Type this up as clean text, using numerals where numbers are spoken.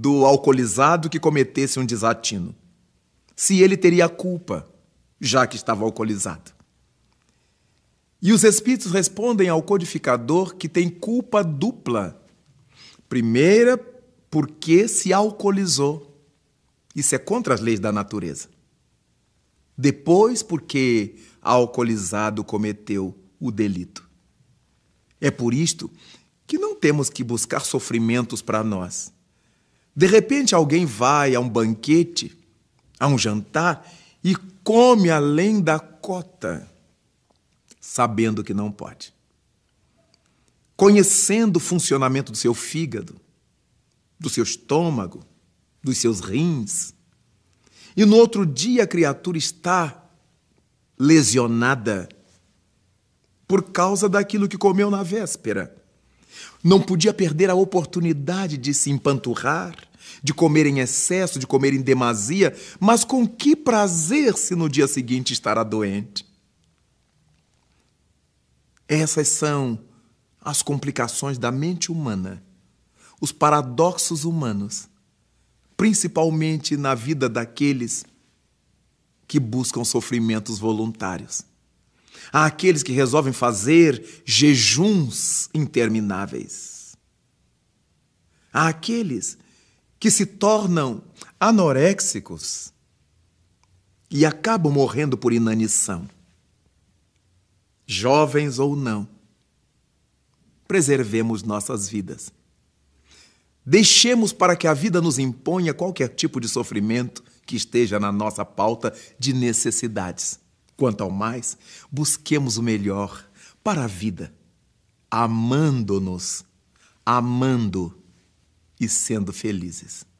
do alcoolizado que cometesse um desatino, se ele teria culpa, já que estava alcoolizado. E os espíritos respondem ao codificador que tem culpa dupla. Primeira, porque se alcoolizou. Isso é contra as leis da natureza. Depois, porque alcoolizado cometeu o delito. É por isto que não temos que buscar sofrimentos para nós. De repente, alguém vai a um banquete, a um jantar, e come além da cota, sabendo que não pode. Conhecendo o funcionamento do seu fígado, do seu estômago, dos seus rins. E no outro dia a criatura está lesionada por causa daquilo que comeu na véspera. Não podia perder a oportunidade de se empanturrar, de comer em excesso, de comer em demasia, mas com que prazer se no dia seguinte estará doente? Essas são as complicações da mente humana, os paradoxos humanos, principalmente na vida daqueles que buscam sofrimentos voluntários. Há aqueles que resolvem fazer jejuns intermináveis. Há aqueles que se tornam anoréxicos e acabam morrendo por inanição. Jovens ou não, preservemos nossas vidas. Deixemos para que a vida nos imponha qualquer tipo de sofrimento que esteja na nossa pauta de necessidades. Quanto ao mais, busquemos o melhor para a vida, amando-nos, amando e sendo felizes.